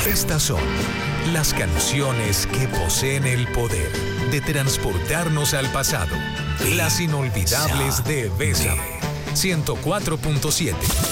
Estas son las canciones que poseen el poder de transportarnos al pasado. Las inolvidables de Bésame. 104.7.